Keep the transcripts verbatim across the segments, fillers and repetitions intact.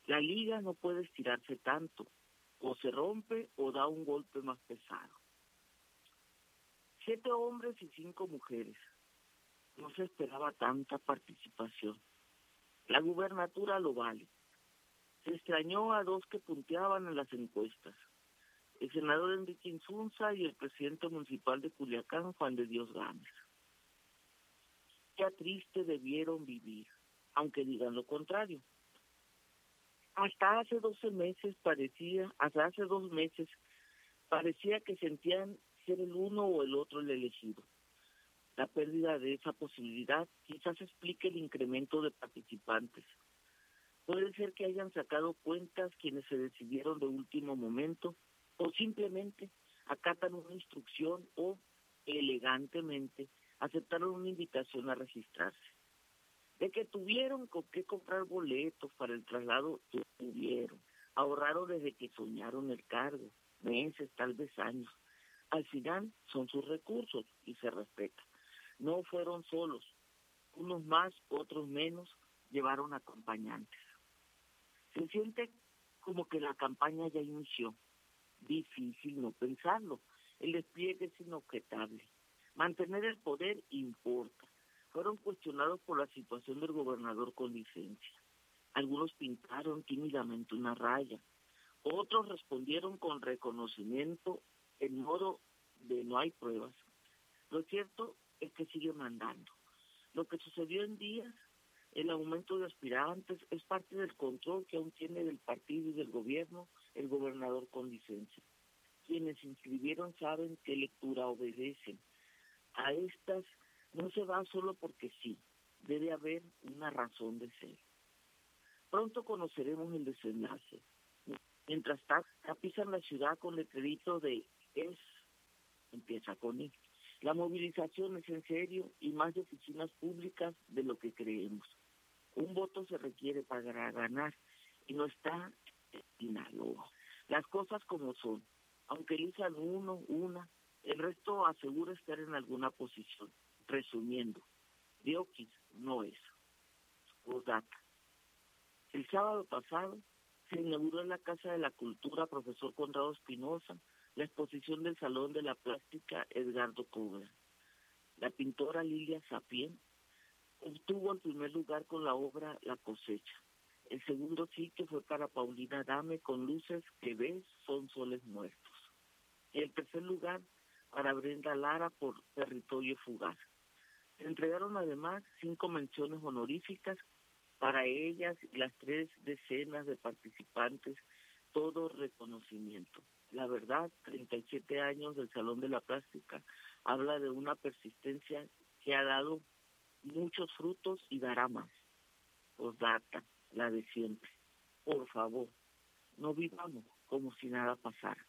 La liga no puede estirarse tanto, o se rompe o da un golpe más pesado. Siete hombres y cinco mujeres. No se esperaba tanta participación. La gubernatura lo vale. Se extrañó a dos que punteaban en las encuestas. El senador Enrique Insunza y el presidente municipal de Culiacán, Juan de Dios Gámez. Qué triste debieron vivir, aunque digan lo contrario. Hasta hace doce meses parecía, hasta hace dos meses, parecía que sentían ser el uno o el otro el elegido. La pérdida de esa posibilidad quizás explique el incremento de participantes. Puede ser que hayan sacado cuentas quienes se decidieron de último momento o simplemente acatan una instrucción o elegantemente aceptaron una invitación a registrarse. De que tuvieron con qué comprar boletos para el traslado, tuvieron. Ahorraron desde que soñaron el cargo, meses, tal vez años. Al final son sus recursos y se respeta. No fueron solos. Unos más, otros menos, llevaron acompañantes. Se siente como que la campaña ya inició. Difícil no pensarlo. El despliegue es inobjetable. Mantener el poder importa. Fueron cuestionados por la situación del gobernador con licencia. Algunos pintaron tímidamente una raya. Otros respondieron con reconocimiento en modo de no hay pruebas. Lo cierto es que sigue mandando. Lo que sucedió en días, el aumento de aspirantes, es parte del control que aún tiene del partido y del gobierno el gobernador con licencia. Quienes se inscribieron saben qué lectura obedecen. A estas no se va solo porque sí, debe haber una razón de ser. Pronto conoceremos el desenlace. Mientras tanto, tapizan la ciudad con letrerito de es, empieza con I. La movilización es en serio y más de oficinas públicas de lo que creemos. Un voto se requiere para ganar y no está en Sinaloa. Las cosas como son. Aunque elijan uno, una, el resto asegura estar en alguna posición. Resumiendo, Dioquis no es. Postdata. El sábado pasado se inauguró en la Casa de la Cultura Profesor Conrado Espinosa la exposición del Salón de la Plástica Edgardo Cobra. La pintora Lilia Sapien obtuvo el primer lugar con la obra La Cosecha. El segundo sitio fue para Paulina Dame con Luces que ves son soles muertos. Y el tercer lugar para Brenda Lara por Territorio Fugaz. Se entregaron además cinco menciones honoríficas para ellas y las tres decenas de participantes, todo reconocimiento. La verdad, treinta y siete años del Salón de la Plástica habla de una persistencia que ha dado muchos frutos y dará más. Postdata, la de siempre. Por favor, no vivamos como si nada pasara.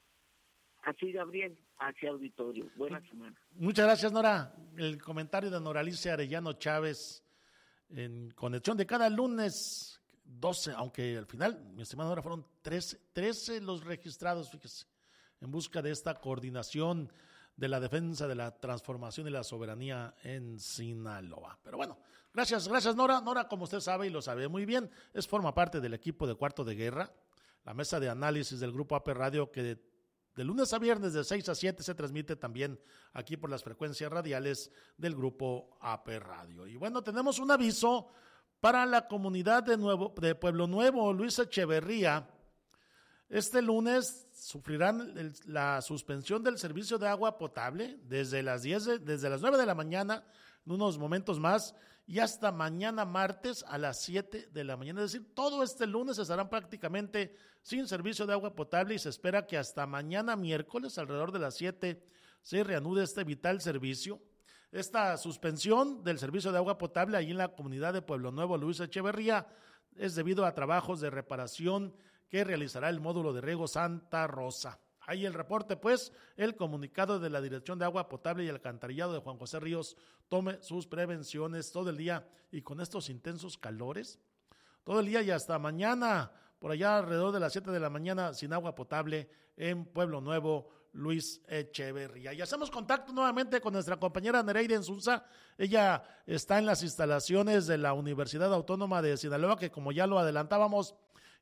Así, Gabriel, hacia auditorio. Buena semana. Muchas gracias, Nora. El comentario de Nora Alicia Arellano Chávez en conexión de cada lunes, doce, aunque al final, mi estimada Nora, fueron trece, trece los registrados, fíjese, en busca de esta coordinación de la defensa de la transformación y la soberanía en Sinaloa. Pero bueno, gracias, gracias Nora. Nora, como usted sabe y lo sabe muy bien, es forma parte del equipo de Cuarto de Guerra, la mesa de análisis del Grupo A P Radio que de, de lunes a viernes de seis a siete se transmite también aquí por las frecuencias radiales del Grupo A P Radio. Y bueno, tenemos un aviso para la comunidad de, Nuevo, de Pueblo Nuevo, Luis Echeverría. Este lunes sufrirán el, la suspensión del servicio de agua potable desde las diez, de, desde las nueve de la mañana, en unos momentos más, y hasta mañana martes a las siete de la mañana. Es decir, todo este lunes estarán prácticamente sin servicio de agua potable y se espera que hasta mañana miércoles, alrededor de las siete, se reanude este vital servicio. Esta suspensión del servicio de agua potable ahí en la comunidad de Pueblo Nuevo, Luis Echeverría, es debido a trabajos de reparación que realizará el módulo de riego Santa Rosa. Ahí el reporte, pues, el comunicado de la Dirección de Agua Potable y Alcantarillado de Juan José Ríos. Tome sus prevenciones todo el día y con estos intensos calores, todo el día y hasta mañana, por allá alrededor de las siete de la mañana, sin agua potable en Pueblo Nuevo, Luis Echeverría. Y hacemos contacto nuevamente con nuestra compañera Nereida Insunza. Ella está en las instalaciones de la Universidad Autónoma de Sinaloa, que como ya lo adelantábamos,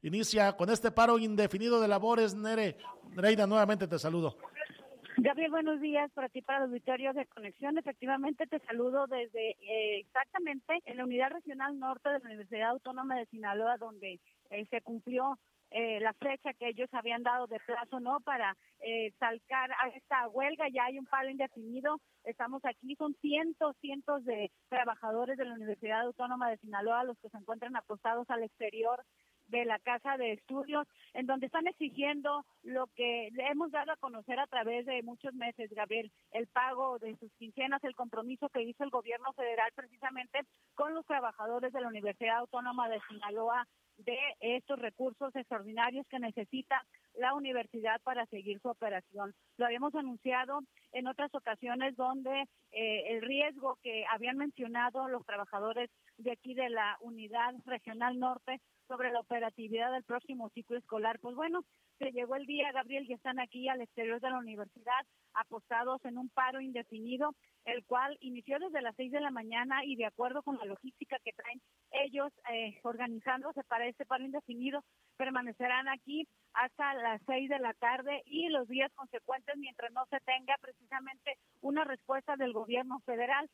inicia con este paro indefinido de labores. Nere, Nereida, nuevamente te saludo. Gabriel, buenos días para ti, para los auditorio de Conexión. Efectivamente, te saludo desde eh, exactamente en la Unidad Regional Norte de la Universidad Autónoma de Sinaloa, donde eh, se cumplió eh, la fecha que ellos habían dado de plazo, ¿no?, para eh, salcar a esta huelga. Ya hay un paro indefinido. Estamos aquí, son cientos, cientos de trabajadores de la Universidad Autónoma de Sinaloa los que se encuentran apostados al exterior de la Casa de Estudios, en donde están exigiendo lo que le hemos dado a conocer a través de muchos meses, Gabriel, el pago de sus quincenas, el compromiso que hizo el gobierno federal precisamente con los trabajadores de la Universidad Autónoma de Sinaloa, de estos recursos extraordinarios que necesita la universidad para seguir su operación. Lo habíamos anunciado en otras ocasiones donde eh, el riesgo que habían mencionado los trabajadores de aquí de la Unidad Regional Norte sobre la operatividad del próximo ciclo escolar. Pues bueno, se llegó el día, Gabriel, y están aquí al exterior de la universidad apostados en un paro indefinido, el cual inició desde las seis de la mañana y de acuerdo con la logística que traen ellos eh, organizándose para este paro indefinido, permanecerán aquí hasta las seis de la tarde y los días consecuentes mientras no se tenga precisamente una respuesta del gobierno federal.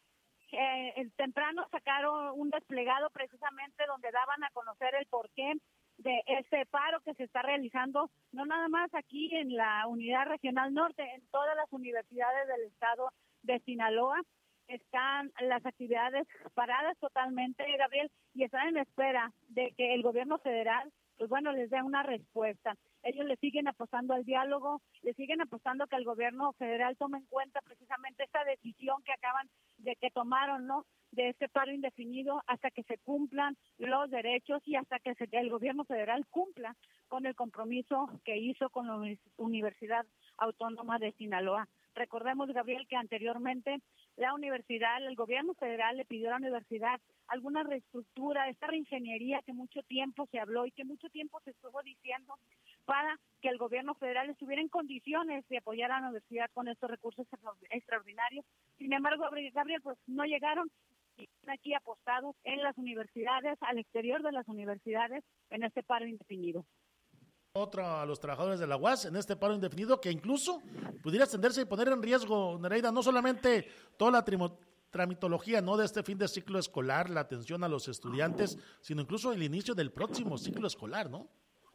Eh, el temprano sacaron un desplegado precisamente donde daban a conocer el porqué de este paro que se está realizando, no nada más aquí en la Unidad Regional Norte, en todas las universidades del estado de Sinaloa. Están las actividades paradas totalmente, Gabriel, y están en espera de que el gobierno federal, pues bueno, les dé una respuesta. Ellos le siguen apostando al diálogo, le siguen apostando que el gobierno federal tome en cuenta precisamente esta decisión que acaban de que tomaron, ¿no?, de este paro indefinido hasta que se cumplan los derechos y hasta que se, el gobierno federal cumpla con el compromiso que hizo con la Universidad Autónoma de Sinaloa. Recordemos, Gabriel, que anteriormente la universidad, el gobierno federal le pidió a la universidad alguna reestructura, esta reingeniería que mucho tiempo se habló y que mucho tiempo se estuvo diciendo para que el gobierno federal estuviera en condiciones de apoyar a la universidad con estos recursos extraordinarios. Sin embargo, Gabriel, pues no llegaron y están aquí apostados en las universidades, al exterior de las universidades, en este paro indefinido. Otra a los trabajadores de la U A S en este paro indefinido que incluso pudiera extenderse y poner en riesgo, Nereida, no solamente toda la trimo, tramitología no de este fin de ciclo escolar, la atención a los estudiantes, sino incluso el inicio del próximo ciclo escolar, ¿no?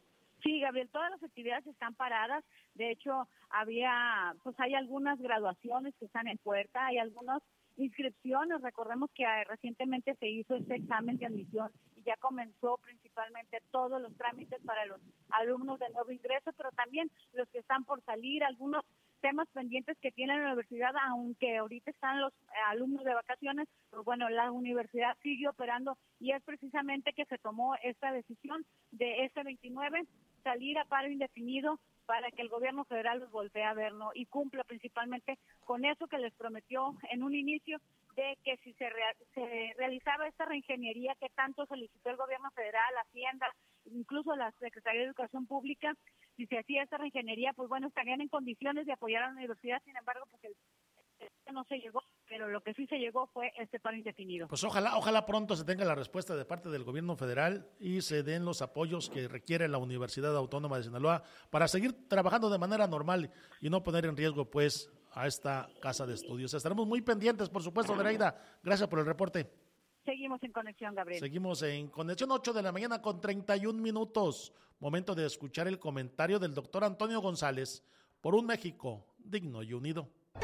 Sí, Gabriel, todas las actividades están paradas. De hecho, había, pues hay algunas graduaciones que están en puerta, hay algunas inscripciones. Recordemos que recientemente se hizo este examen de admisión y ya comenzó principalmente todos los trámites para los alumnos de nuevo ingreso, pero también los que están por salir, algunos temas pendientes que tiene la universidad, aunque ahorita están los alumnos de vacaciones, pues bueno, la universidad sigue operando y es precisamente que se tomó esta decisión de este veintinueve, salir a paro indefinido para que el gobierno federal los voltee a ver, ¿no?, y cumpla principalmente con eso que les prometió en un inicio, de que si se, rea- se realizaba esta reingeniería que tanto solicitó el gobierno federal, Hacienda, incluso la Secretaría de Educación Pública, si se hacía esta reingeniería, pues bueno, estarían en condiciones de apoyar a la universidad. Sin embargo, pues el, el no se llegó, pero lo que sí se llegó fue este paro indefinido. Pues ojalá, ojalá pronto se tenga la respuesta de parte del gobierno federal y se den los apoyos que requiere la Universidad Autónoma de Sinaloa para seguir trabajando de manera normal y no poner en riesgo, pues, a esta casa de estudios. Estaremos muy pendientes, por supuesto, Nereida. Gracias por el reporte. Seguimos en conexión, Gabriel. Seguimos en conexión, ocho de la mañana con treinta y un minutos. Momento de escuchar el comentario del doctor Antonio González por un México digno y unido.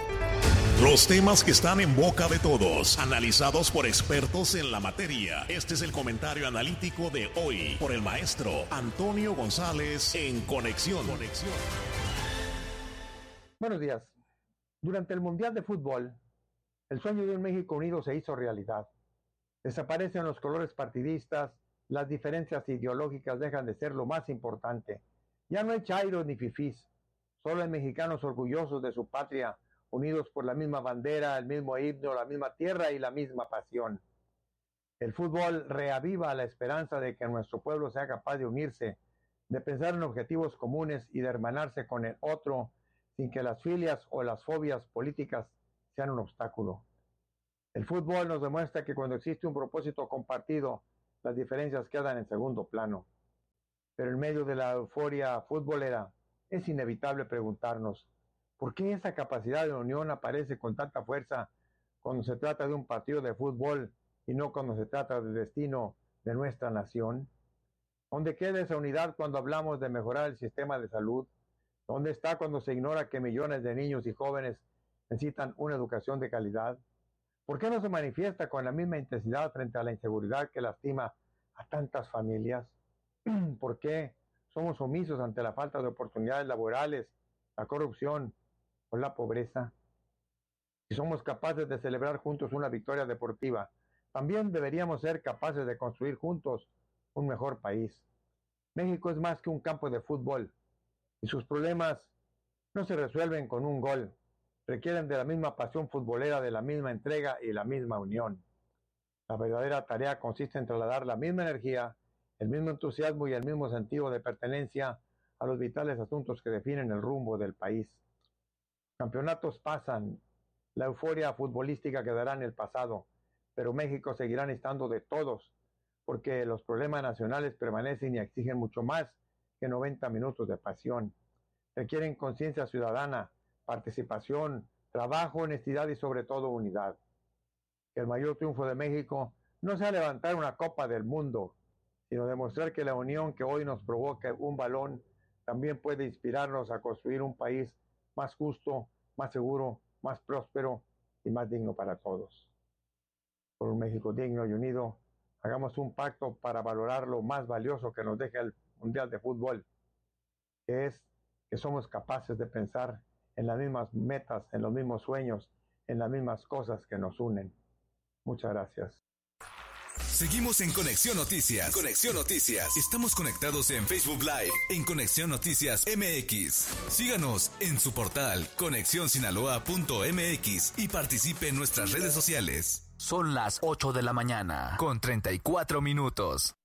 Los temas que están en boca de todos, analizados por expertos en la materia. Este es el comentario analítico de hoy por el maestro Antonio González en Conexión. Conexión. Buenos días. Durante el Mundial de Fútbol, el sueño de un México unido se hizo realidad. Desaparecen los colores partidistas, las diferencias ideológicas dejan de ser lo más importante. Ya no hay chairos ni fifís, solo hay mexicanos orgullosos de su patria, unidos por la misma bandera, el mismo himno, la misma tierra y la misma pasión. El fútbol reaviva la esperanza de que nuestro pueblo sea capaz de unirse, de pensar en objetivos comunes y de hermanarse con el otro, sin que las filias o las fobias políticas sean un obstáculo. El fútbol nos demuestra que cuando existe un propósito compartido, las diferencias quedan en segundo plano. Pero en medio de la euforia futbolera es inevitable preguntarnos, ¿por qué esa capacidad de unión aparece con tanta fuerza cuando se trata de un partido de fútbol y no cuando se trata del destino de nuestra nación? ¿Dónde queda esa unidad cuando hablamos de mejorar el sistema de salud? ¿Dónde está cuando se ignora que millones de niños y jóvenes necesitan una educación de calidad? ¿Por qué no se manifiesta con la misma intensidad frente a la inseguridad que lastima a tantas familias? ¿Por qué somos omisos ante la falta de oportunidades laborales, la corrupción o la pobreza? Si somos capaces de celebrar juntos una victoria deportiva, también deberíamos ser capaces de construir juntos un mejor país. México es más que un campo de fútbol y sus problemas no se resuelven con un gol. Requieren de la misma pasión futbolera, de la misma entrega y la misma unión. La verdadera tarea consiste en trasladar la misma energía, el mismo entusiasmo y el mismo sentido de pertenencia a los vitales asuntos que definen el rumbo del país. Campeonatos pasan, la euforia futbolística quedará en el pasado, pero México seguirá necesitando de todos, porque los problemas nacionales permanecen y exigen mucho más que noventa minutos de pasión. Requieren conciencia ciudadana, participación, trabajo, honestidad y sobre todo unidad. El mayor triunfo de México no sea levantar una copa del mundo, sino demostrar que la unión que hoy nos provoca un balón también puede inspirarnos a construir un país más justo, más seguro, más próspero y más digno para todos. Por un México digno y unido, hagamos un pacto para valorar lo más valioso que nos deja el Mundial de Fútbol, que es que somos capaces de pensar en las mismas metas, en los mismos sueños, en las mismas cosas que nos unen. Muchas gracias. Seguimos en Conexión Noticias. Conexión Noticias. Estamos conectados en Facebook Live, en Conexión Noticias M X. Síganos en su portal conexión sinaloa punto m x y participe en nuestras redes sociales. Son las ocho de la mañana, con treinta y cuatro minutos.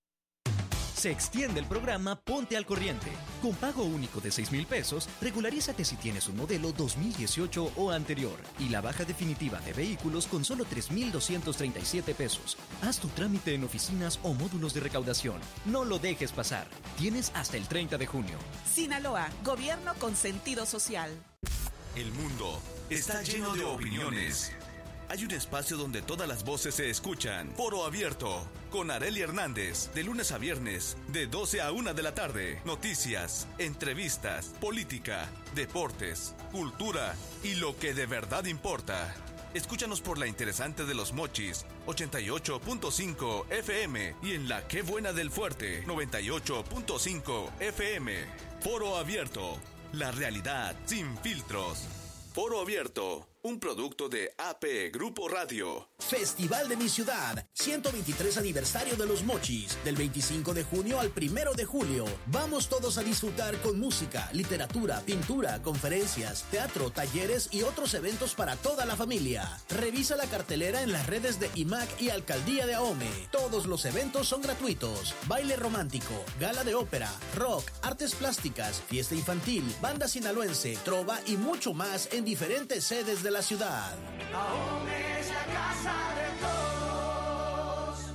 Se extiende el programa Ponte al Corriente. Con pago único de seis mil pesos, regularízate si tienes un modelo dos mil dieciocho o anterior y la baja definitiva de vehículos con solo tres mil doscientos treinta y siete pesos. Haz tu trámite en oficinas o módulos de recaudación. No lo dejes pasar. Tienes hasta el treinta de junio. Sinaloa, gobierno con sentido social. El mundo está lleno de opiniones. Hay un espacio donde todas las voces se escuchan. Foro Abierto, con Arely Hernández, de lunes a viernes, de doce a una de la tarde. Noticias, entrevistas, política, deportes, cultura y lo que de verdad importa. Escúchanos por la interesante de Los Mochis, ochenta y ocho punto cinco F M, y en la Qué Buena del Fuerte, noventa y ocho punto cinco F M. Foro Abierto, la realidad sin filtros. Foro Abierto, un producto de A P Grupo Radio. Festival de mi ciudad, ciento veintitrés aniversario de Los Mochis, del veinticinco de junio al primero de julio. Vamos todos a disfrutar con música, literatura, pintura, conferencias, teatro, talleres y otros eventos para toda la familia. Revisa la cartelera en las redes de I M A C y Alcaldía de Ahome. Todos los eventos son gratuitos. Baile romántico, gala de ópera, rock, artes plásticas, fiesta infantil, banda sinaloense, trova y mucho más en diferentes sedes de la ciudad. Ahome es la casa de todos.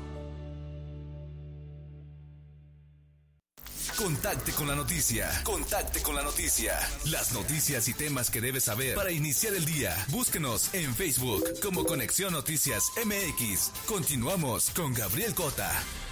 Contacte con la noticia. Contacte con la noticia. Las noticias y temas que debes saber para iniciar el día. Búsquenos en Facebook como Conexión Noticias M X. Continuamos con Gabriel Cota.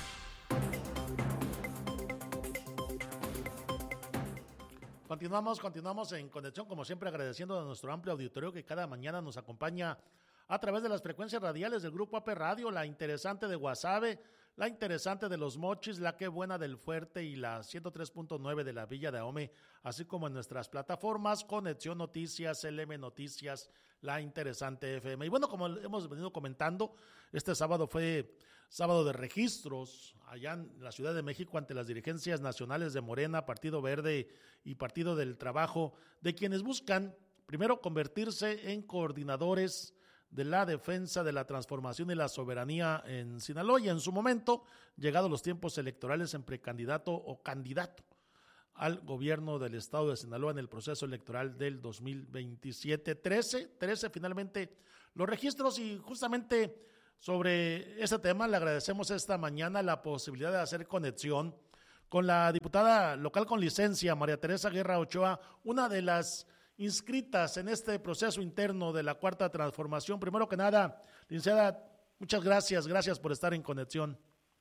Continuamos, continuamos en conexión, como siempre, agradeciendo a nuestro amplio auditorio que cada mañana nos acompaña a través de las frecuencias radiales del Grupo A P Radio, la interesante de Guasave, la interesante de Los Mochis, la Qué Buena del Fuerte y la ciento tres punto nueve de la Villa de Ahome, así como en nuestras plataformas Conexión Noticias, L M Noticias, la interesante F M. Y bueno, como hemos venido comentando, este sábado fue sábado de registros allá en la Ciudad de México ante las dirigencias nacionales de Morena, Partido Verde y Partido del Trabajo, de quienes buscan primero convertirse en coordinadores de la defensa de la transformación y la soberanía en Sinaloa, y en su momento, llegados los tiempos electorales, en precandidato o candidato al gobierno del estado de Sinaloa en el proceso electoral del dos mil veintisiete. trece, trece finalmente los registros, y justamente sobre ese tema le agradecemos esta mañana la posibilidad de hacer conexión con la diputada local con licencia, María Teresa Guerra Ochoa, una de las inscritas en este proceso interno de la Cuarta Transformación. Primero que nada, licenciada, muchas gracias, gracias por estar en conexión.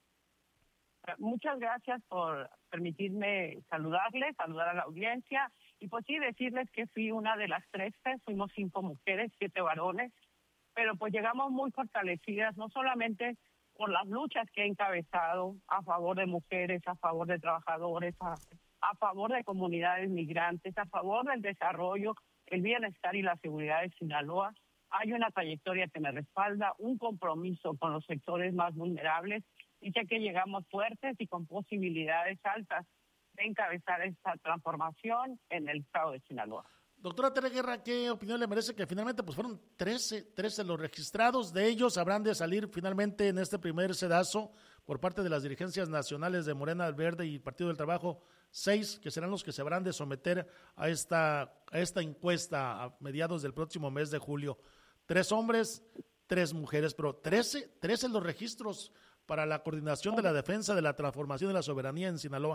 Muchas gracias por permitirme saludarles, saludar a la audiencia y pues sí decirles que fui una de las tres, fuimos cinco mujeres, siete varones, pero pues llegamos muy fortalecidas, no solamente por las luchas que he encabezado a favor de mujeres, a favor de trabajadores, a, a favor de comunidades migrantes, a favor del desarrollo, el bienestar y la seguridad de Sinaloa. Hay una trayectoria que me respalda, un compromiso con los sectores más vulnerables y sé que llegamos fuertes y con posibilidades altas de encabezar esta transformación en el estado de Sinaloa. Doctora Tere Guerra, ¿qué opinión le merece que finalmente pues fueron trece, trece los registrados? De ellos habrán de salir finalmente en este primer sedazo por parte de las dirigencias nacionales de Morena, el Verde y Partido del Trabajo, seis que serán los que se habrán de someter a esta, a esta encuesta a mediados del próximo mes de julio. Tres hombres, tres mujeres, pero trece, trece los registros para la coordinación de la defensa de la transformación de la soberanía en Sinaloa.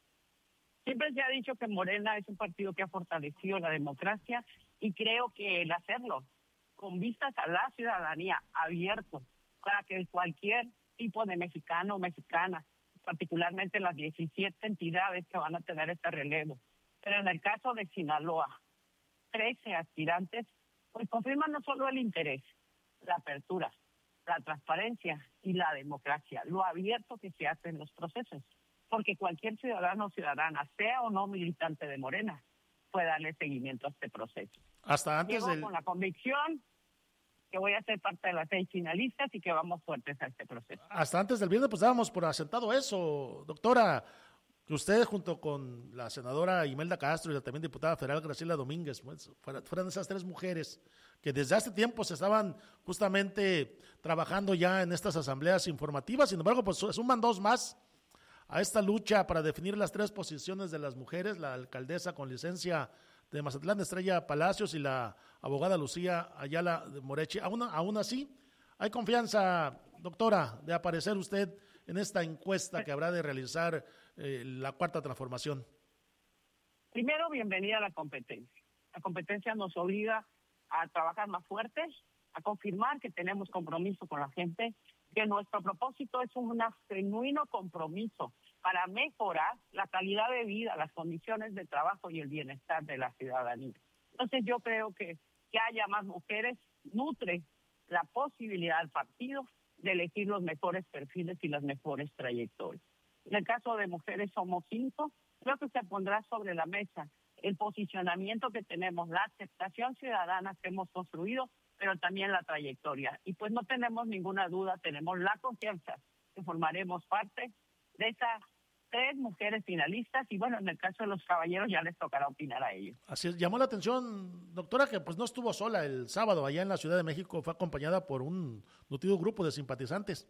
Siempre se ha dicho que Morena es un partido que ha fortalecido la democracia y creo que el hacerlo con vistas a la ciudadanía abierto para que cualquier tipo de mexicano o mexicana, particularmente las diecisiete entidades que van a tener este relevo, pero en el caso de Sinaloa, trece aspirantes, pues confirman no solo el interés, la apertura, la transparencia y la democracia, lo abierto que se hace en los procesos, porque cualquier ciudadano o ciudadana, sea o no militante de Morena, puede darle seguimiento a este proceso. Hasta antes Llego del... con la convicción que voy a ser parte de las seis finalistas y que vamos fuertes a este proceso. Hasta antes del viernes pues dábamos por asentado eso, doctora, que usted junto con la senadora Imelda Castro y la también diputada federal Graciela Domínguez, pues, fueran esas tres mujeres que desde hace tiempo se estaban justamente trabajando ya en estas asambleas informativas. Sin embargo, pues suman dos más a esta lucha para definir las tres posiciones de las mujeres, la alcaldesa con licencia de Mazatlán, Estrella Palacios, y la abogada Lucía Ayala de Morechi. Aún, aún así, ¿hay confianza, doctora, de aparecer usted en esta encuesta que habrá de realizar eh, la Cuarta Transformación? Primero, bienvenida a la competencia. La competencia nos obliga a trabajar más fuertes, a confirmar que tenemos compromiso con la gente, que nuestro propósito es un genuino compromiso para mejorar la calidad de vida, las condiciones de trabajo y el bienestar de la ciudadanía. Entonces yo creo que que haya más mujeres nutre la posibilidad del partido de elegir los mejores perfiles y las mejores trayectorias. En el caso de mujeres somos cinco, creo que se pondrá sobre la mesa el posicionamiento que tenemos, la aceptación ciudadana que hemos construido, pero también la trayectoria. Y pues no tenemos ninguna duda, tenemos la confianza que formaremos parte de esas tres mujeres finalistas y bueno, en el caso de los caballeros ya les tocará opinar a ellos. Así es, llamó la atención, doctora, que pues no estuvo sola el sábado allá en la Ciudad de México, fue acompañada por un nutrido grupo de simpatizantes.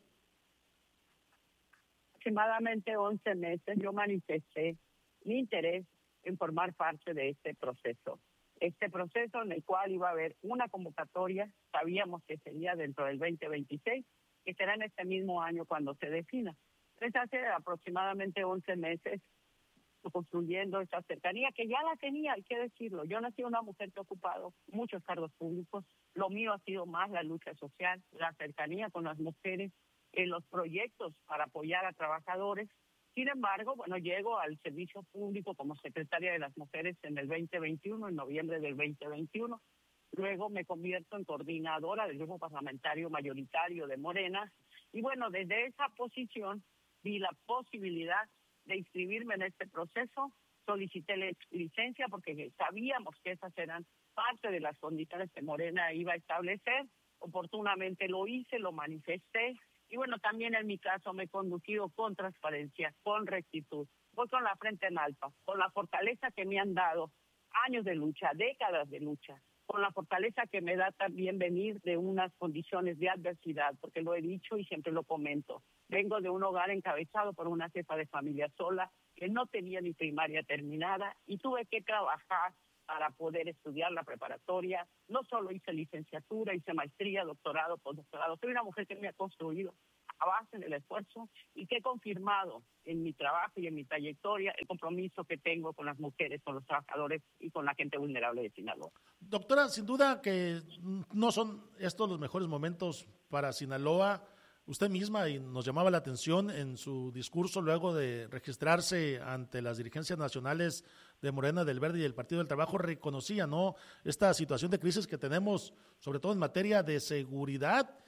Aproximadamente once meses yo manifesté mi interés en formar parte de este proceso. Este proceso en el cual iba a haber una convocatoria, sabíamos que sería dentro del veinte veintiséis, que será en este mismo año cuando se defina. Entonces hace aproximadamente once meses construyendo esa cercanía, que ya la tenía, hay que decirlo. Yo no he sido una mujer que ha ocupado muchos cargos públicos, lo mío ha sido más la lucha social, la cercanía con las mujeres, en los proyectos para apoyar a trabajadores. Sin embargo, bueno, llego al servicio público como secretaria de las mujeres en el veinte veintiuno, en noviembre del veinte veintiuno. Luego me convierto en coordinadora del grupo parlamentario mayoritario de Morena. Y bueno, desde esa posición vi la posibilidad de inscribirme en este proceso. Solicité la licencia porque sabíamos que esas eran parte de las condiciones que Morena iba a establecer. Oportunamente lo hice, lo manifesté. Y bueno, también en mi caso me he conducido con transparencia, con rectitud. Voy con la frente en alta, con la fortaleza que me han dado años de lucha, décadas de lucha, con la fortaleza que me da también venir de unas condiciones de adversidad, porque lo he dicho y siempre lo comento. Vengo de un hogar encabezado por una jefa de familia sola, que no tenía ni primaria terminada, y tuve que trabajar para poder estudiar la preparatoria. No solo hice licenciatura, hice maestría, doctorado, postdoctorado. Soy una mujer que me ha construido a base del esfuerzo y que he confirmado en mi trabajo y en mi trayectoria el compromiso que tengo con las mujeres, con los trabajadores y con la gente vulnerable de Sinaloa. Doctora, sin duda que no son estos los mejores momentos para Sinaloa. Usted misma, y nos llamaba la atención en su discurso luego de registrarse ante las dirigencias nacionales de Morena, del Verde y del Partido del Trabajo, reconocía, ¿no?, esta situación de crisis que tenemos, sobre todo en materia de seguridad,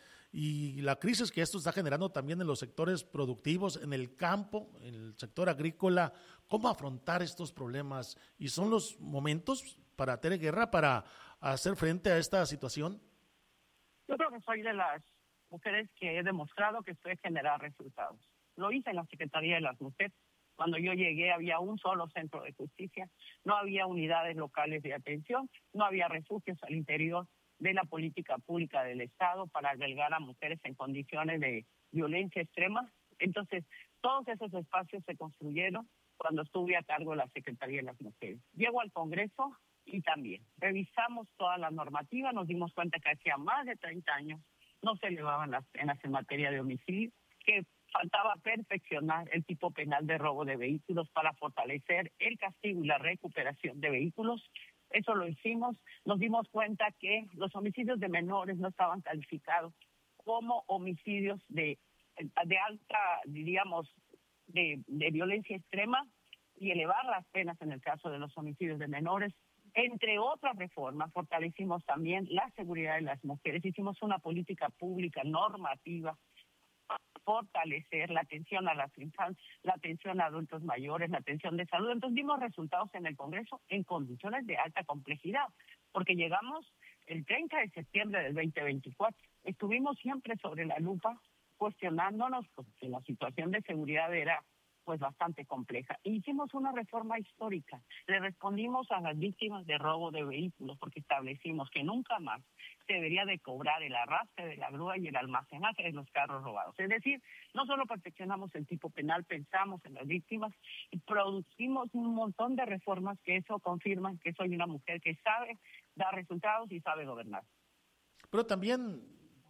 y la crisis que esto está generando también en los sectores productivos, en el campo, en el sector agrícola. ¿Cómo afrontar estos problemas? ¿Y son los momentos para Tere Guerra para hacer frente a esta situación? Yo creo que soy de las mujeres que he demostrado que puede generar resultados. Lo hice en la Secretaría de las Mujeres. Cuando yo llegué había un solo centro de justicia, no había unidades locales de atención, no había refugios al interior de la política pública del Estado para albergar a mujeres en condiciones de violencia extrema. Entonces, todos esos espacios se construyeron cuando estuve a cargo de la Secretaría de las Mujeres. Llego al Congreso y también revisamos toda la normativa, nos dimos cuenta que hacía más de treinta años no se elevaban las penas en materia de homicidio, que faltaba perfeccionar el tipo penal de robo de vehículos para fortalecer el castigo y la recuperación de vehículos. Eso lo hicimos. Nos dimos cuenta que los homicidios de menores no estaban calificados como homicidios de, de alta, diríamos, de, de violencia extrema, y elevar las penas en el caso de los homicidios de menores. Entre otras reformas, fortalecimos también la seguridad de las mujeres. Hicimos una política pública normativa para fortalecer la atención a las infancias, la atención a adultos mayores, la atención de salud. Entonces dimos resultados en el Congreso en condiciones de alta complejidad, porque llegamos el treinta de septiembre del veinte veinticuatro. Estuvimos siempre sobre la lupa cuestionándonos porque la situación de seguridad era pues bastante compleja. Hicimos una reforma histórica. Le respondimos a las víctimas de robo de vehículos porque establecimos que nunca más se debería de cobrar el arrastre de la grúa y el almacenaje de los carros robados. Es decir, no solo perfeccionamos el tipo penal, pensamos en las víctimas y producimos un montón de reformas que eso confirman que soy una mujer que sabe dar resultados y sabe gobernar. Pero también,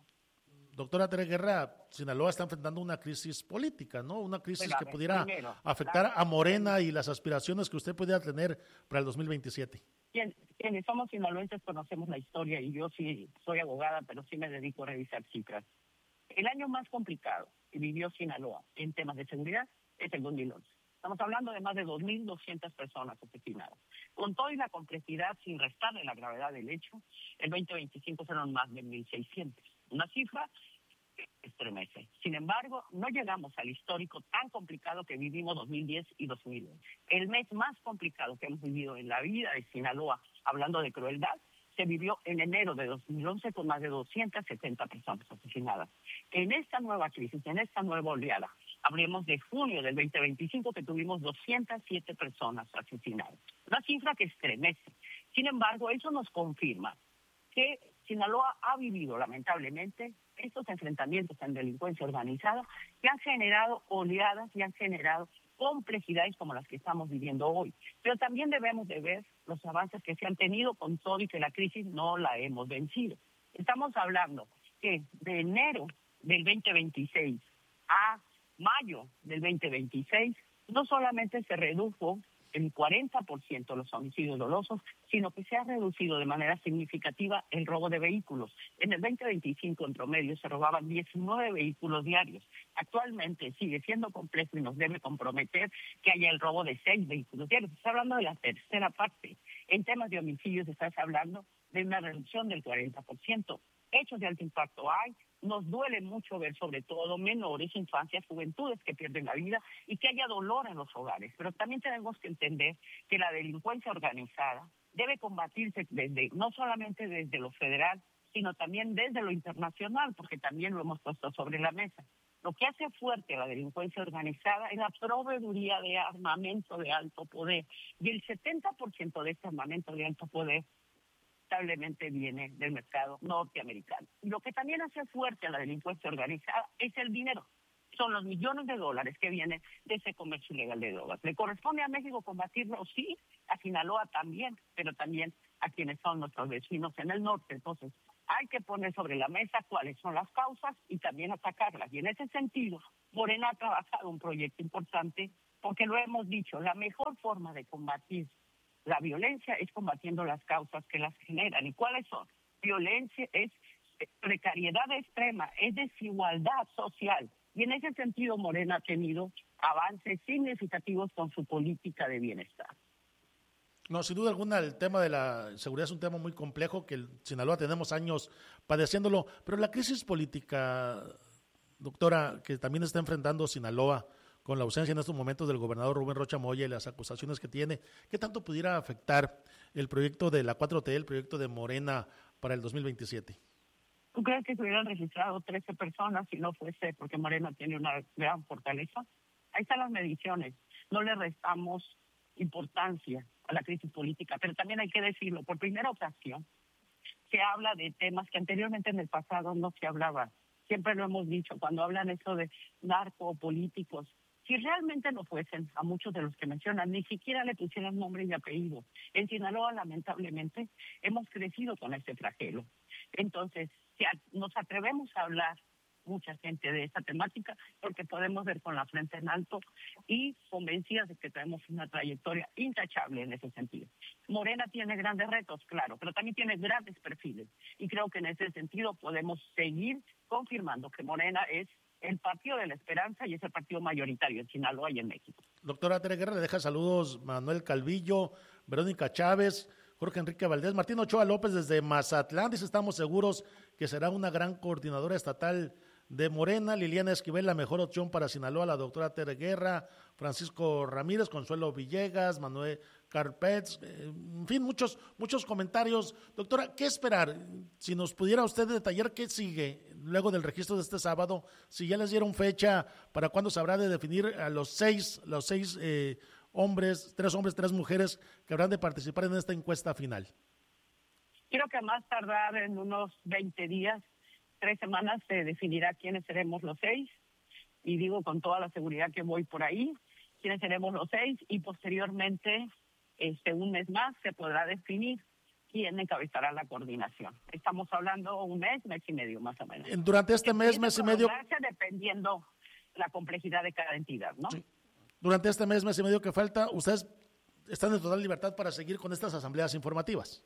doctora Tere Guerra, Sinaloa está enfrentando una crisis política, ¿no? Una crisis Pues, que ver, pudiera primero, afectar la- a Morena y las aspiraciones que usted pudiera tener para el dos mil veintisiete. Quien- Quienes somos sinaloenses conocemos la historia y yo sí soy abogada, pero sí me dedico a revisar cifras. El año más complicado que vivió Sinaloa en temas de seguridad es el dos mil once. Estamos hablando de más de dos mil doscientas personas asesinadas. Con toda la complejidad, sin restarle la gravedad del hecho, el veinte veinticinco fueron más de mil seiscientos. Una cifra que estremece. Sin embargo, no llegamos al histórico tan complicado que vivimos dos mil diez y dos mil once. El mes más complicado que hemos vivido en la vida de Sinaloa, hablando de crueldad, se vivió en enero de dos mil once con más de doscientas setenta personas asesinadas. En esta nueva crisis, en esta nueva oleada, hablemos de junio del veinte veinticinco que tuvimos doscientas siete personas asesinadas. Una cifra que estremece. Sin embargo, eso nos confirma que Sinaloa ha vivido, lamentablemente, estos enfrentamientos en delincuencia organizada que han generado oleadas y han generado complejidades como las que estamos viviendo hoy. Pero también debemos de ver los avances que se han tenido con todo y que la crisis no la hemos vencido. Estamos hablando que de enero del veinte veintiséis a mayo del veinte veintiséis no solamente se redujo el cuarenta por ciento los homicidios dolosos, sino que se ha reducido de manera significativa el robo de vehículos. En el veinte veinticinco, en promedio, se robaban diecinueve vehículos diarios. Actualmente sigue siendo complejo y nos debe comprometer que haya el robo de seis vehículos diarios. Está hablando de la tercera parte. En temas de homicidios estás hablando de una reducción del cuarenta por ciento. Hechos de alto impacto hay. Nos duele mucho ver sobre todo menores, infancias, juventudes que pierden la vida y que haya dolor en los hogares. Pero también tenemos que entender que la delincuencia organizada debe combatirse desde, no solamente desde lo federal, sino también desde lo internacional, porque también lo hemos puesto sobre la mesa. Lo que hace fuerte a la delincuencia organizada es la proveeduría de armamento de alto poder. Y el setenta por ciento de este armamento de alto poder lamentablemente viene del mercado norteamericano. Y lo que también hace fuerte a la delincuencia organizada es el dinero. Son los millones de dólares que vienen de ese comercio ilegal de drogas. ¿Le corresponde a México combatirlo? Sí, a Sinaloa también, pero también a quienes son nuestros vecinos en el norte. Entonces, hay que poner sobre la mesa cuáles son las causas y también atacarlas. Y en ese sentido, Morena ha trabajado un proyecto importante porque lo hemos dicho, la mejor forma de combatir la violencia es combatiendo las causas que las generan. ¿Y cuáles son? Violencia es precariedad extrema, es desigualdad social. Y en ese sentido Morena ha tenido avances significativos con su política de bienestar. No, sin duda alguna el tema de la seguridad es un tema muy complejo que en Sinaloa tenemos años padeciéndolo, pero la crisis política, doctora, que también está enfrentando Sinaloa con la ausencia en estos momentos del gobernador Rubén Rocha Moya y las acusaciones que tiene, ¿qué tanto pudiera afectar el proyecto de la cuatro T, el proyecto de Morena para el dos mil veintisiete? ¿Tú crees que se hubieran registrado trece personas si no fuese porque Morena tiene una gran fortaleza? Ahí están las mediciones. No le restamos importancia a la crisis política, pero también hay que decirlo, por primera ocasión se habla de temas que anteriormente en el pasado no se hablaba. Siempre lo hemos dicho, cuando hablan eso de narcopolíticos, si realmente no fuesen a muchos de los que mencionan, ni siquiera le pusieran nombre y apellido. En Sinaloa, lamentablemente, hemos crecido con este flagelo. Entonces, si nos atrevemos a hablar mucha gente de esta temática, porque podemos ver con la frente en alto y convencidas de que tenemos una trayectoria intachable en ese sentido. Morena tiene grandes retos, claro, pero también tiene grandes perfiles. Y creo que en ese sentido podemos seguir confirmando que Morena es el partido de la esperanza y es el partido mayoritario en Sinaloa y en México. Doctora Tere Guerra, le deja saludos Manuel Calvillo, Verónica Chávez, Jorge Enrique Valdés, Martín Ochoa López desde Mazatlán, dice, estamos seguros que será una gran coordinadora estatal de Morena. Liliana Esquivel, la mejor opción para Sinaloa, la doctora Tere Guerra, Francisco Ramírez, Consuelo Villegas, Manuel Carpets, eh, en fin, muchos, muchos comentarios. Doctora, ¿qué esperar? Si nos pudiera usted detallar qué sigue luego del registro de este sábado, si ya les dieron fecha para cuándo se habrá de definir a los seis, los seis eh, hombres, tres hombres, tres mujeres que habrán de participar en esta encuesta final. Creo que a más tardar en unos veinte días, tres semanas, se definirá quiénes seremos los seis, y digo con toda la seguridad que voy por ahí, quiénes seremos los seis, y posteriormente, este un mes más, se podrá definir quién encabezará la coordinación. Estamos hablando un mes, mes y medio más o menos. Durante este mes, mes y medio... Dependiendo la complejidad de cada entidad, ¿no? Sí. Durante este mes, mes y medio que falta, ustedes están en total libertad para seguir con estas asambleas informativas.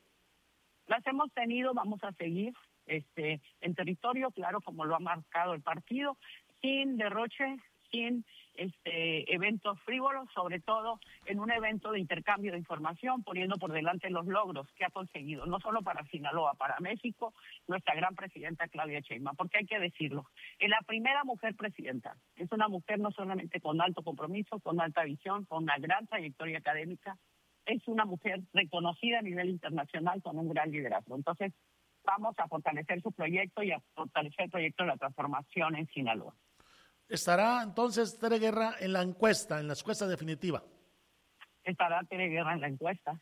Las hemos tenido, vamos a seguir este en territorio, claro, como lo ha marcado el partido, sin derroche, sin este eventos frívolos, sobre todo en un evento de intercambio de información, poniendo por delante los logros que ha conseguido, no solo para Sinaloa, para México, nuestra gran presidenta Claudia Sheinbaum, porque hay que decirlo, es la primera mujer presidenta, es una mujer no solamente con alto compromiso, con alta visión, con una gran trayectoria académica, es una mujer reconocida a nivel internacional con un gran liderazgo. Entonces, vamos a fortalecer su proyecto y a fortalecer el proyecto de la transformación en Sinaloa. ¿Estará entonces Tere Guerra en la encuesta, en la encuesta definitiva? Estará Tere Guerra en la encuesta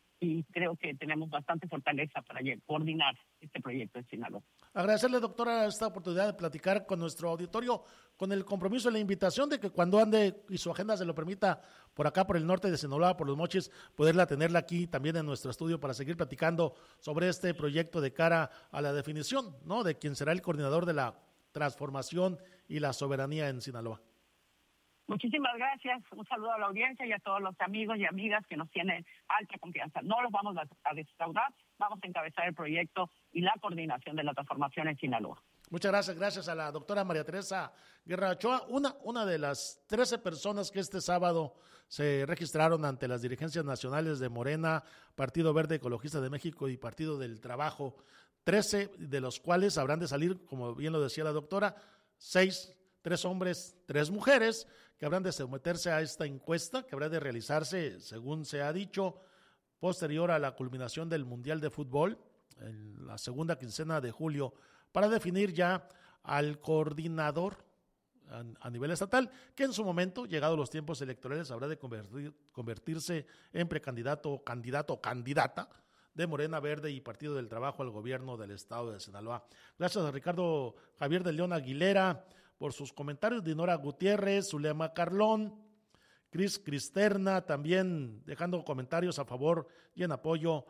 y creo que tenemos bastante fortaleza para coordinar este proyecto en Sinaloa. Agradecerle, doctora, esta oportunidad de platicar con nuestro auditorio, con el compromiso y la invitación de que cuando ande y su agenda se lo permita, por acá, por el norte de Sinaloa, por los Mochis, poderla tenerla aquí también en nuestro estudio para seguir platicando sobre este proyecto de cara a la definición, ¿no?, de quién será el coordinador de la transformación y la soberanía en Sinaloa. Muchísimas gracias, un saludo a la audiencia y a todos los amigos y amigas que nos tienen alta confianza. No los vamos a defraudar, vamos a encabezar el proyecto y la coordinación de la transformación en Sinaloa. Muchas gracias, gracias a la doctora María Teresa Guerra Ochoa, una, una de las trece personas que este sábado se registraron ante las dirigencias nacionales de Morena, Partido Verde Ecologista de México y Partido del Trabajo, trece de los cuales habrán de salir, como bien lo decía la doctora, seis, tres hombres, tres mujeres, que habrán de someterse a esta encuesta, que habrá de realizarse, según se ha dicho, posterior a la culminación del Mundial de Fútbol, en la segunda quincena de julio, para definir ya al coordinador a, a nivel estatal, que en su momento, llegados los tiempos electorales, habrá de convertir, convertirse en precandidato, candidato o candidata de Morena Verde y Partido del Trabajo al gobierno del estado de Sinaloa. Gracias a Ricardo Javier de León Aguilera por sus comentarios, Dinora Gutiérrez, Zulema Carlón, Cris Cristerna, también dejando comentarios a favor y en apoyo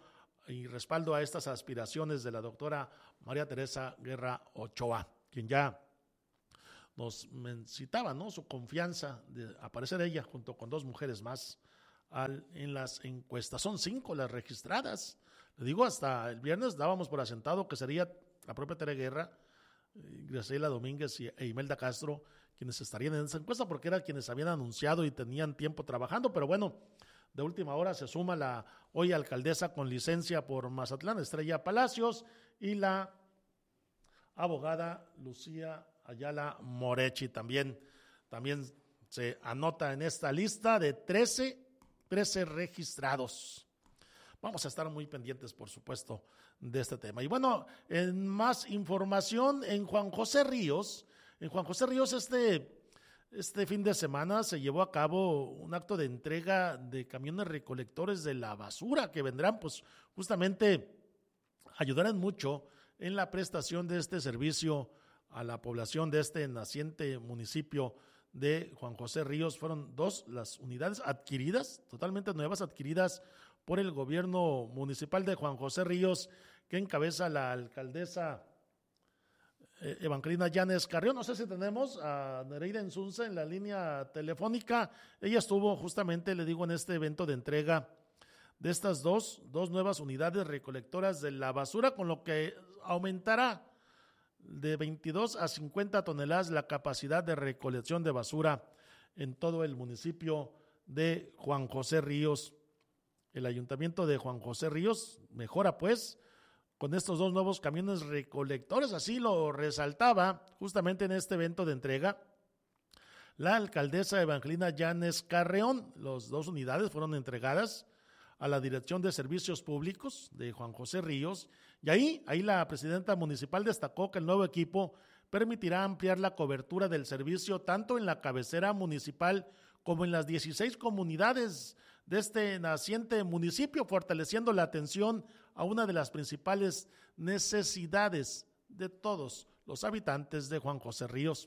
y respaldo a estas aspiraciones de la doctora María Teresa Guerra Ochoa, quien ya nos citaba, ¿no?, su confianza de aparecer ella junto con dos mujeres más al, en las encuestas. Son cinco las registradas. Le digo, hasta el viernes dábamos por asentado que sería la propia Tere Guerra, eh, Graciela Domínguez y, e Imelda Castro quienes estarían en esa encuesta, porque eran quienes habían anunciado y tenían tiempo trabajando, pero bueno, de última hora se suma la hoy alcaldesa con licencia por Mazatlán, Estrella Palacios, y la abogada Lucía Ayala Morechi también, también se anota en esta lista de trece, trece registrados. Vamos a estar muy pendientes, por supuesto, de este tema. Y bueno, en más información, en Juan José Ríos, en Juan José Ríos este, este fin de semana se llevó a cabo un acto de entrega de camiones recolectores de la basura que vendrán, pues, justamente ayudarán mucho en la prestación de este servicio a la población de este naciente municipio de Juan José Ríos. Fueron dos las unidades adquiridas, totalmente nuevas, adquiridas por el gobierno municipal de Juan José Ríos, que encabeza la alcaldesa eh, Evangelina Llanes Carrión. No sé si tenemos a Nereida Insunza en la línea telefónica. Ella estuvo justamente, le digo, en este evento de entrega de estas dos, dos nuevas unidades recolectoras de la basura, con lo que aumentará de veintidós a cincuenta toneladas la capacidad de recolección de basura en todo el municipio de Juan José Ríos. El ayuntamiento de Juan José Ríos mejora, pues, con estos dos nuevos camiones recolectores, así lo resaltaba justamente en este evento de entrega la alcaldesa Evangelina Llanes Carreón. Las dos unidades fueron entregadas a la Dirección de Servicios Públicos de Juan José Ríos, y ahí, ahí la presidenta municipal destacó que el nuevo equipo permitirá ampliar la cobertura del servicio tanto en la cabecera municipal como en las dieciséis comunidades de este naciente municipio, fortaleciendo la atención a una de las principales necesidades de todos los habitantes de Juan José Ríos.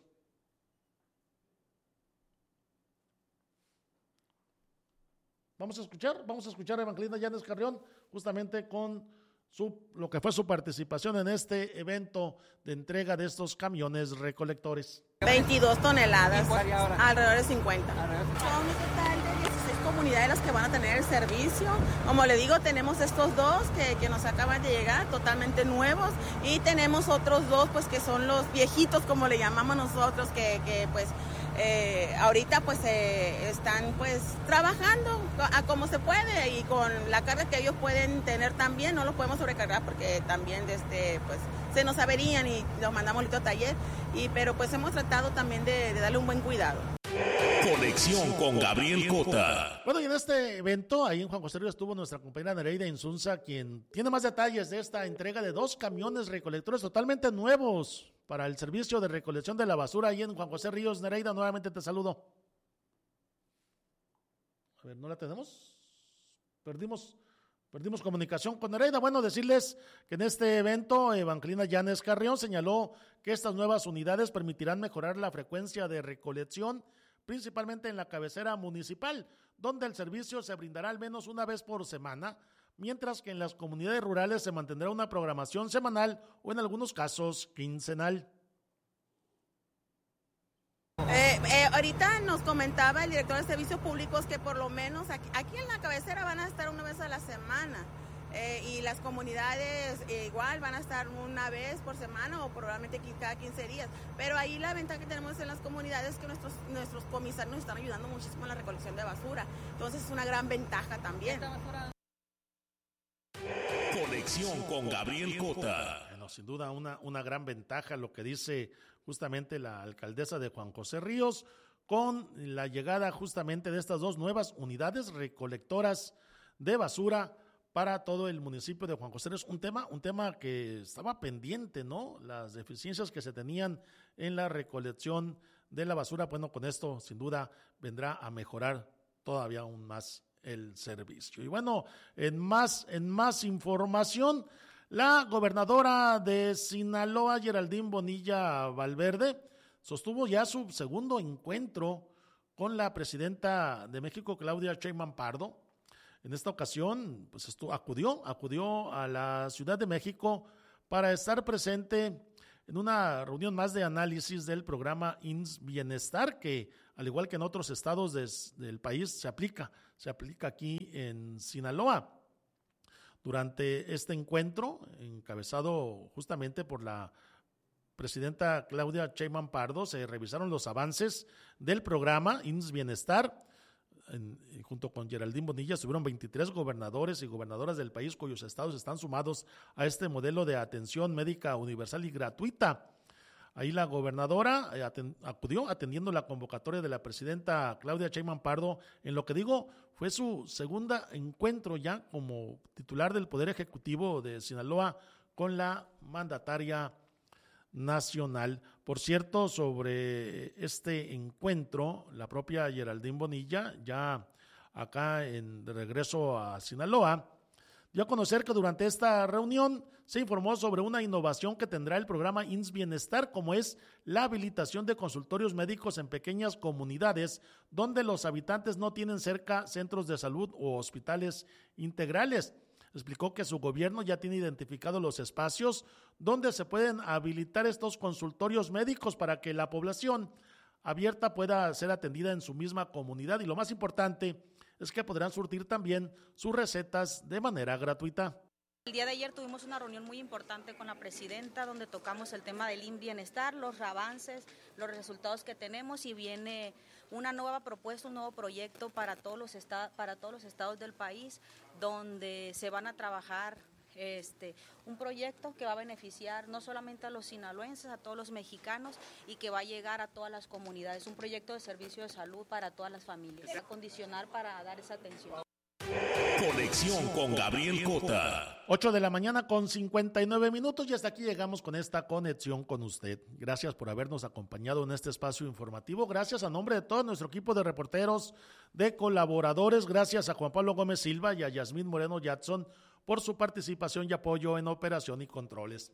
Vamos a escuchar, vamos a escuchar a Evangelina Llanes Carrión justamente con su, lo que fue su participación en este evento de entrega de estos camiones recolectores. veintidós toneladas, alrededor de cincuenta. Son un total de dieciséis comunidades las que van a tener el servicio. Como le digo, tenemos estos dos que, que nos acaban de llegar, totalmente nuevos, y tenemos otros dos, pues, que son los viejitos, como le llamamos nosotros, que, que pues, Eh, ahorita pues eh, están pues trabajando a como se puede y con la carga que ellos pueden tener también. No los podemos sobrecargar porque también este, pues, se nos averían y los mandamos a taller, y, pero pues hemos tratado también de, de darle un buen cuidado. Conexión con Gabriel Cota. Bueno, y en este evento, ahí en Juan José Ríos, estuvo nuestra compañera Nereida Insunza, quien tiene más detalles de esta entrega de dos camiones recolectores totalmente nuevos para el servicio de recolección de la basura ahí en Juan José Ríos. Nereida, nuevamente te saludo. A ver, ¿no la tenemos? Perdimos, perdimos comunicación con Nereida. Bueno, decirles que en este evento Evangelina Llanes Carrión señaló que estas nuevas unidades permitirán mejorar la frecuencia de recolección, principalmente en la cabecera municipal, donde el servicio se brindará al menos una vez por semana, mientras que en las comunidades rurales se mantendrá una programación semanal o en algunos casos quincenal. Eh, eh, ahorita nos comentaba el director de Servicios Públicos que por lo menos aquí, aquí en la cabecera van a estar una vez a la semana, eh, y las comunidades eh, igual van a estar una vez por semana o probablemente cada quince días, pero ahí la ventaja que tenemos en las comunidades es que nuestros, nuestros comisarios nos están ayudando muchísimo en la recolección de basura, entonces es una gran ventaja también. Conexión con Gabriel Cota. Bueno, sin duda una, una gran ventaja lo que dice justamente la alcaldesa de Juan José Ríos con la llegada justamente de estas dos nuevas unidades recolectoras de basura para todo el municipio de Juan José Ríos. Un tema, un tema que estaba pendiente, ¿no? Las deficiencias que se tenían en la recolección de la basura. Bueno, con esto sin duda vendrá a mejorar todavía aún más el servicio. Y bueno, en más, en más información, la gobernadora de Sinaloa, Geraldine Bonilla Valverde, sostuvo ya su segundo encuentro con la presidenta de México, Claudia Sheinbaum Pardo, en esta ocasión pues esto, acudió, acudió a la Ciudad de México para estar presente en una reunión más de análisis del programa I M S S Bienestar, que al igual que en otros estados des, del país se aplica, se aplica aquí en Sinaloa. Durante este encuentro, encabezado justamente por la presidenta Claudia Sheinbaum Pardo, se revisaron los avances del programa I M S S Bienestar. En, junto con Geraldine Bonilla estuvieron veintitrés gobernadores y gobernadoras del país cuyos estados están sumados a este modelo de atención médica universal y gratuita. Ahí la gobernadora eh, aten, acudió atendiendo la convocatoria de la presidenta Claudia Sheinbaum Pardo, en lo que digo fue su segunda encuentro ya como titular del Poder Ejecutivo de Sinaloa con la mandataria nacional. Por cierto, sobre este encuentro, la propia Geraldine Bonilla, ya acá en de regreso a Sinaloa, dio a conocer que durante esta reunión se informó sobre una innovación que tendrá el programa I M S S Bienestar, como es la habilitación de consultorios médicos en pequeñas comunidades donde los habitantes no tienen cerca centros de salud o hospitales integrales. Explicó que su gobierno ya tiene identificados los espacios donde se pueden habilitar estos consultorios médicos para que la población abierta pueda ser atendida en su misma comunidad, y lo más importante es que podrán surtir también sus recetas de manera gratuita. El día de ayer tuvimos una reunión muy importante con la presidenta donde tocamos el tema del I M S S Bienestar, los avances, los resultados que tenemos, y viene una nueva propuesta, un nuevo proyecto para todos los estados, para todos los estados del país, donde se van a trabajar este un proyecto que va a beneficiar no solamente a los sinaloenses, a todos los mexicanos, y que va a llegar a todas las comunidades, un proyecto de servicio de salud para todas las familias, acondicionar para dar esa atención. Conexión con Gabriel Cota. ocho de la mañana con cincuenta y nueve minutos, y hasta aquí llegamos con esta conexión con usted. Gracias por habernos acompañado en este espacio informativo. Gracias a nombre de todo nuestro equipo de reporteros, de colaboradores. Gracias a Juan Pablo Gómez Silva y a Yasmín Moreno Jackson por su participación y apoyo en operación y controles.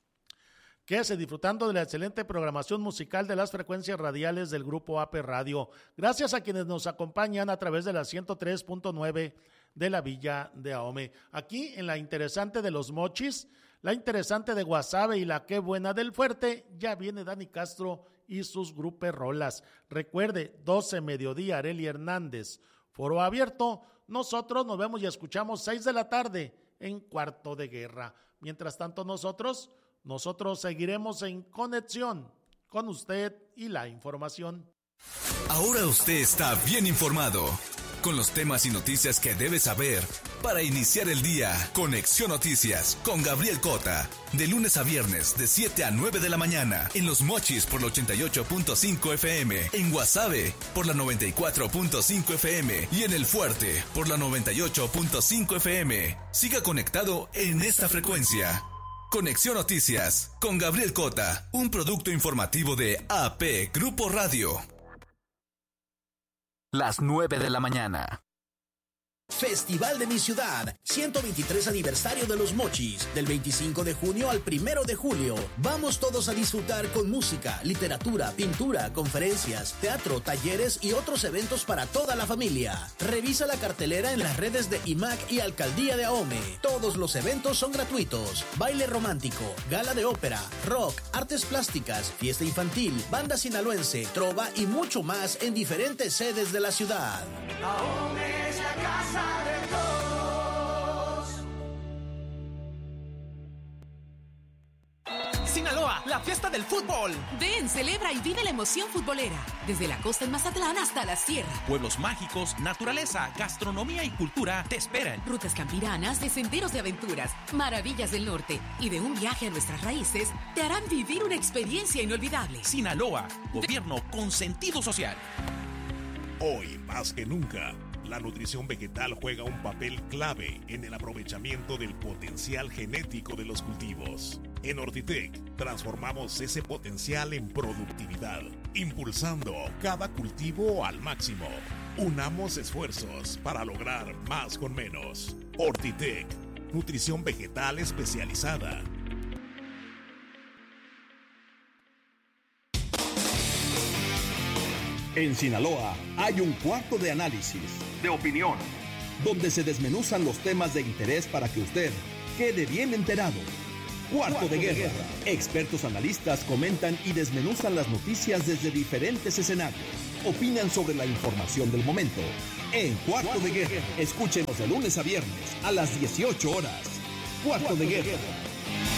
Quédese disfrutando de la excelente programación musical de las frecuencias radiales del Grupo A P Radio. Gracias a quienes nos acompañan a través de la ciento tres punto nueve de la Villa de Ahome. Aquí en la interesante de Los Mochis, la interesante de Guasave y la Qué Buena del Fuerte, ya viene Dani Castro y sus gruperrolas. Recuerde, doce mediodía, Arely Hernández, foro abierto. Nosotros nos vemos y escuchamos seis de la tarde en Cuarto de Guerra. Mientras tanto, nosotros... Nosotros seguiremos en conexión con usted y la información. Ahora usted está bien informado con los temas y noticias que debe saber para iniciar el día. Conexión Noticias con Gabriel Cota. De lunes a viernes de siete a nueve de la mañana. En Los Mochis por la ochenta y ocho punto cinco F M. En Guasave por la noventa y cuatro punto cinco F M. Y en El Fuerte por la noventa y ocho punto cinco F M. Siga conectado en esta frecuencia. Conexión Noticias con Gabriel Cota, un producto informativo de A P Grupo Radio. Las nueve de la mañana. Festival de mi ciudad, ciento veintitrés aniversario de Los Mochis, del veinticinco de junio al primero de julio. Vamos todos a disfrutar con música, literatura, pintura, conferencias, teatro, talleres y otros eventos para toda la familia. Revisa la cartelera en las redes de I M A C y Alcaldía de Ahome. Todos los eventos son gratuitos. Baile romántico, gala de ópera, rock, artes plásticas, fiesta infantil, banda sinaloense, trova y mucho más en diferentes sedes de la ciudad. Ahome es la casa de todos. Sinaloa, la fiesta del fútbol. Ven, celebra y vive la emoción futbolera. Desde la costa en Mazatlán hasta la sierra. Pueblos mágicos, naturaleza, gastronomía y cultura te esperan. Rutas campiranas de senderos de aventuras, maravillas del norte y de un viaje a nuestras raíces te harán vivir una experiencia inolvidable. Sinaloa, gobierno con sentido social. Hoy, más que nunca, la nutrición vegetal juega un papel clave en el aprovechamiento del potencial genético de los cultivos. En Ortitec, transformamos ese potencial en productividad, impulsando cada cultivo al máximo. Unamos esfuerzos para lograr más con menos. Ortitec, nutrición vegetal especializada. En Sinaloa hay un cuarto de análisis, de opinión, donde se desmenuzan los temas de interés para que usted quede bien enterado. Cuarto, Cuarto de, guerra. de Guerra. Expertos analistas comentan y desmenuzan las noticias desde diferentes escenarios. Opinan sobre la información del momento. En Cuarto, Cuarto de, de Guerra. Guerra. Escúchenos de lunes a viernes a las dieciocho horas. Cuarto, Cuarto de, de Guerra. guerra.